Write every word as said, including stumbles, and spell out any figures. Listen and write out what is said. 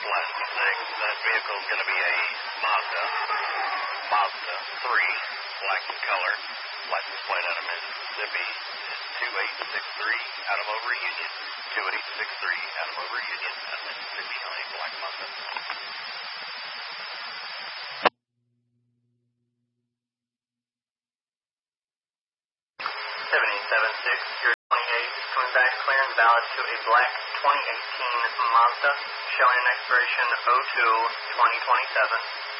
License six. That vehicle is going to be a Mazda. Mazda three, black in color. License plate out of Mississippi is two eight six three out of over Union. two eight six three out of over Union. That's Mississippi on a black Mazda. seven six, Secure twenty-eight, coming back clearance valid to a black twenty eighteen Mazda, showing an expiration oh two twenty twenty-seven.